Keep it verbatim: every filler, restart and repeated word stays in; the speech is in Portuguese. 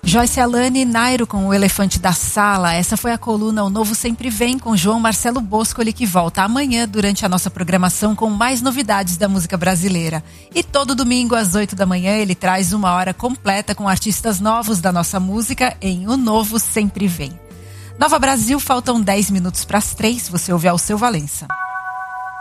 Joyce Alane e Nairo com o Elefante da Sala. Essa foi a coluna O Novo Sempre Vem, com João Marcelo Boscoli, que volta amanhã durante a nossa programação com mais novidades da música brasileira. E todo domingo às oito da manhã ele traz uma hora completa com artistas novos da nossa música em O Novo Sempre Vem. Nova Brasil, faltam dez minutos para as três. Você ouve Alceu Valença.